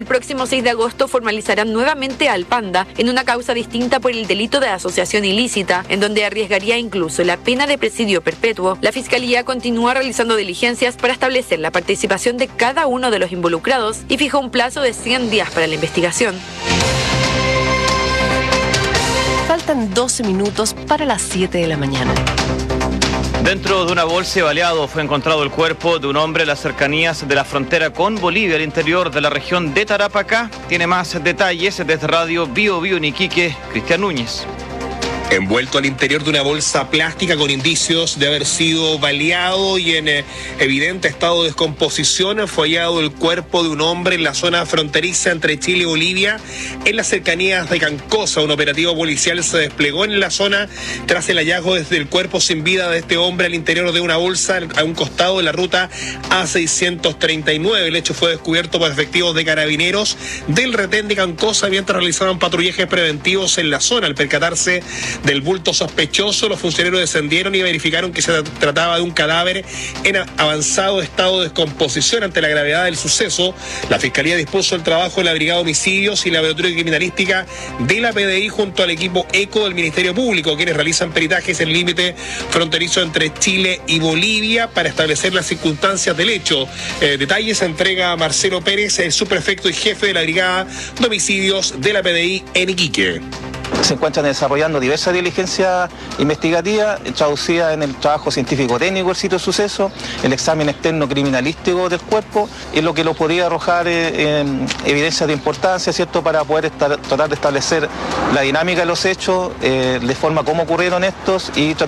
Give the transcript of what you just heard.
próximo 6 de agosto formalizarán nuevamente al Panda en una causa distinta por el delito de asociación ilícita, en donde arriesgaría incluso la pena de presidio perpetuo. La Fiscalía continúa realizando diligencias para establecer la participación de cada uno de los involucrados y fijó un plazo de 100 días para la investigación. Faltan 12 minutos para las 7 de la mañana. Dentro de una bolsa de baleado fue encontrado el cuerpo de un hombre en las cercanías de la frontera con Bolivia, al interior de la región de Tarapacá. Tiene más detalles desde Radio Bio Bio en Iquique, Cristian Núñez. Envuelto al interior de una bolsa plástica con indicios de haber sido baleado y en evidente estado de descomposición, fue hallado el cuerpo de un hombre en la zona fronteriza entre Chile y Bolivia, en las cercanías de Cancosa. Un operativo policial se desplegó en la zona tras el hallazgo desde el cuerpo sin vida de este hombre al interior de una bolsa a un costado de la ruta A639. El hecho fue descubierto por efectivos de carabineros del retén de Cancosa mientras realizaban patrullajes preventivos en la zona. Al percatarse del bulto sospechoso, los funcionarios descendieron y verificaron que se trataba de un cadáver en avanzado estado de descomposición. Ante la gravedad del suceso, la Fiscalía dispuso el trabajo de la Brigada de Homicidios y la Laboratorio Criminalística de la PDI junto al equipo ECO del Ministerio Público, quienes realizan peritajes en el límite fronterizo entre Chile y Bolivia para establecer las circunstancias del hecho. Detalles entrega Marcelo Pérez, el subprefecto y jefe de la Brigada de Homicidios de la PDI en Iquique. Se encuentran desarrollando diversas diligencias investigativas traducidas en el trabajo científico-técnico del sitio de suceso, el examen externo criminalístico del cuerpo, y lo que lo podría arrojar evidencias de importancia, ¿cierto?, para poder tratar de establecer la dinámica de los hechos, de forma cómo ocurrieron estos y